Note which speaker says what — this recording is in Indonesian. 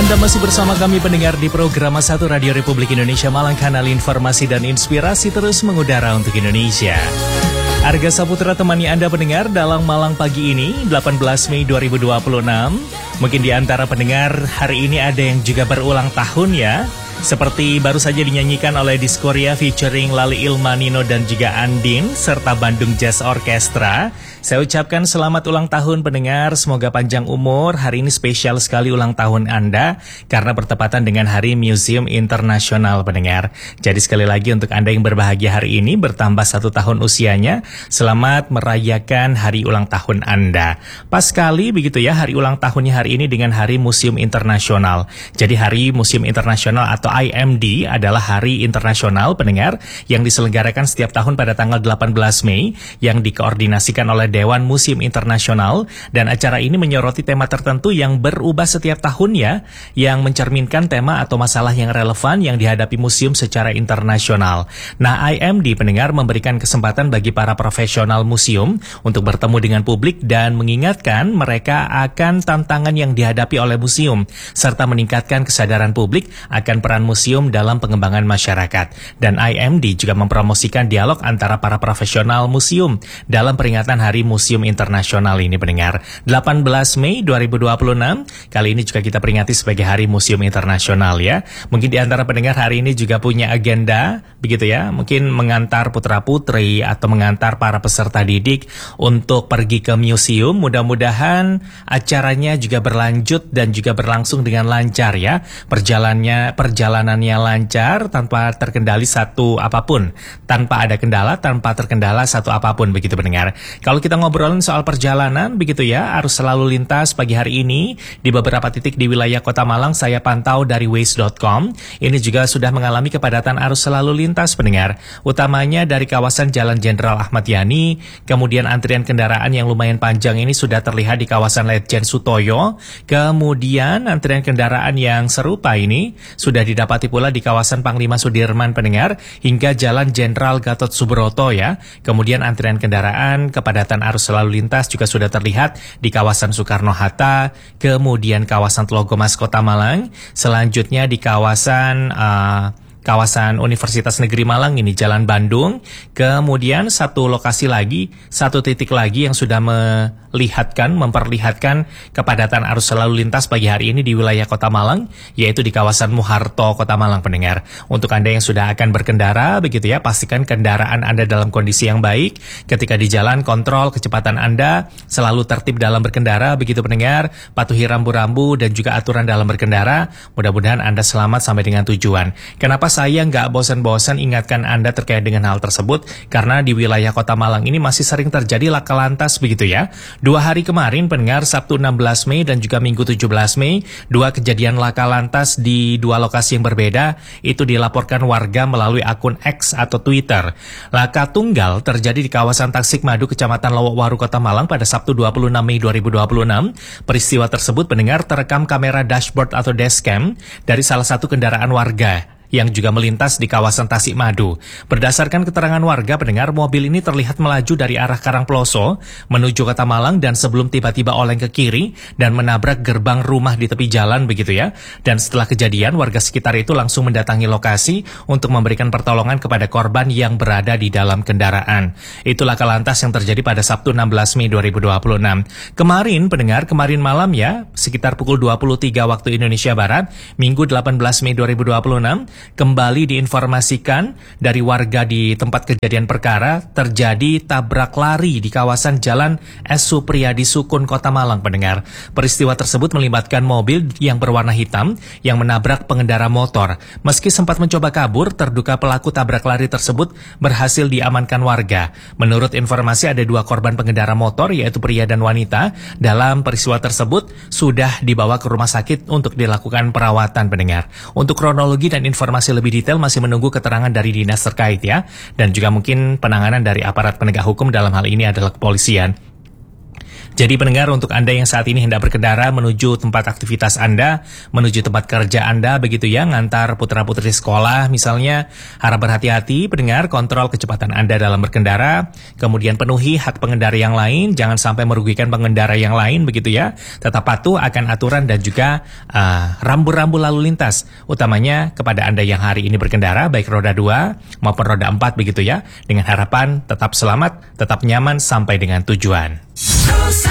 Speaker 1: Anda masih bersama kami pendengar di program 1 Radio Republik Indonesia Malang, kanal informasi dan inspirasi terus mengudara untuk Indonesia. Arga Saputra temani Anda pendengar dalam Malang pagi ini, 18 Mei 2026. Mungkin di antara pendengar hari ini ada yang juga berulang tahun ya. Seperti baru saja dinyanyikan oleh Diskoria featuring Lali Ilmanino dan juga Andin serta Bandung Jazz Orchestra. Saya ucapkan selamat ulang tahun pendengar, semoga panjang umur. Hari ini spesial sekali ulang tahun Anda karena bertepatan dengan Hari Museum Internasional pendengar. Jadi sekali lagi untuk Anda yang berbahagia hari ini bertambah 1 tahun usianya, selamat merayakan hari ulang tahun Anda. Pas sekali begitu ya hari ulang tahunnya hari ini dengan Hari Museum Internasional. Jadi Hari Museum Internasional atau IMD adalah hari internasional pendengar yang diselenggarakan setiap tahun pada tanggal 18 Mei yang dikoordinasikan oleh Dewan Museum Internasional, dan acara ini menyoroti tema tertentu yang berubah setiap tahunnya yang mencerminkan tema atau masalah yang relevan yang dihadapi museum secara internasional. Nah, IMD pendengar memberikan kesempatan bagi para profesional museum untuk bertemu dengan publik dan mengingatkan mereka akan tantangan yang dihadapi oleh museum serta meningkatkan kesadaran publik akan peran museum dalam pengembangan masyarakat. Dan IMD juga mempromosikan dialog antara para profesional museum dalam peringatan Hari Museum Internasional ini pendengar. 18 Mei 2026, kali ini juga kita peringati sebagai Hari Museum Internasional ya. Mungkin di antara pendengar hari ini juga punya agenda, begitu ya. Mungkin mengantar putra-putri atau mengantar para peserta didik untuk pergi ke museum. Mudah-mudahan acaranya juga berlanjut dan juga berlangsung dengan lancar ya. Perjalanannya lancar tanpa terkendali satu apapun, tanpa ada kendala, tanpa terkendala satu apapun begitu pendengar. Kalau kita ngobrolin soal perjalanan begitu ya, arus lalu lintas pagi hari ini di beberapa titik di wilayah Kota Malang saya pantau dari Waze.com. Ini juga sudah mengalami kepadatan arus lalu lintas pendengar, utamanya dari kawasan Jalan Jenderal Ahmad Yani. Kemudian antrian kendaraan yang lumayan panjang ini sudah terlihat di kawasan Ledjen Sutoyo. Kemudian antrian kendaraan yang serupa ini sudah didapati pula di kawasan Panglima Sudirman pendengar hingga Jalan Jenderal Gatot Subroto ya. Kemudian antrian kendaraan kepadatan arus lalu lintas juga sudah terlihat di kawasan Soekarno-Hatta, kemudian kawasan Telogomas Kota Malang, selanjutnya di kawasan Universitas Negeri Malang ini Jalan Bandung, kemudian satu lokasi lagi, satu titik lagi yang sudah memperlihatkan kepadatan arus lalu lintas pagi hari ini di wilayah Kota Malang, yaitu di kawasan Muharto Kota Malang pendengar. Untuk Anda yang sudah akan berkendara begitu ya, pastikan kendaraan Anda dalam kondisi yang baik. Ketika di jalan, kontrol kecepatan Anda, selalu tertib dalam berkendara begitu pendengar, patuhi rambu-rambu dan juga aturan dalam berkendara. Mudah-mudahan Anda selamat sampai dengan tujuan. Kenapa saya nggak bosan-bosan ingatkan Anda terkait dengan hal tersebut? Karena di wilayah Kota Malang ini masih sering terjadi laka lantas begitu ya. 2 hari kemarin pendengar, Sabtu 16 Mei dan juga Minggu 17 Mei, 2 kejadian laka lantas di 2 lokasi yang berbeda itu dilaporkan warga melalui akun X atau Twitter. Laka tunggal terjadi di kawasan Tasikmadu, Kecamatan Lowokwaru, Kota Malang pada Sabtu 26 Mei 2026. Peristiwa tersebut pendengar terekam kamera dashboard atau dashcam dari salah satu kendaraan warga yang juga melintas di kawasan Tasikmadu. Berdasarkan keterangan warga pendengar, mobil ini terlihat melaju dari arah Karangploso menuju Kota Malang dan sebelum tiba-tiba oleng ke kiri dan menabrak gerbang rumah di tepi jalan begitu ya. Dan setelah kejadian, warga sekitar itu langsung mendatangi lokasi untuk memberikan pertolongan kepada korban yang berada di dalam kendaraan. Itulah laka lantas yang terjadi pada Sabtu 16 Mei 2026. Kemarin malam ya, sekitar pukul 23 waktu Indonesia Barat, Minggu 18 Mei 2026, kembali diinformasikan dari warga di tempat kejadian perkara terjadi tabrak lari di kawasan Jalan S. Supriyadi Sukun, Kota Malang pendengar. Peristiwa tersebut melibatkan mobil yang berwarna hitam yang menabrak pengendara motor. Meski sempat mencoba kabur, terduga pelaku tabrak lari tersebut berhasil diamankan warga. Menurut informasi ada 2 korban pengendara motor yaitu pria dan wanita. Dalam peristiwa tersebut sudah dibawa ke rumah sakit untuk dilakukan perawatan pendengar. Untuk kronologi dan informasi lebih detail masih menunggu keterangan dari dinas terkait ya, dan juga mungkin penanganan dari aparat penegak hukum dalam hal ini adalah kepolisian. Jadi pendengar, untuk Anda yang saat ini hendak berkendara menuju tempat aktivitas Anda, menuju tempat kerja Anda begitu ya, ngantar putra-putri sekolah misalnya, harap berhati-hati pendengar, kontrol kecepatan Anda dalam berkendara, kemudian penuhi hak pengendara yang lain, jangan sampai merugikan pengendara yang lain begitu ya, tetap patuh akan aturan dan juga rambu-rambu lalu lintas, utamanya kepada Anda yang hari ini berkendara, baik roda 2 maupun roda 4 begitu ya, dengan harapan tetap selamat, tetap nyaman sampai dengan tujuan.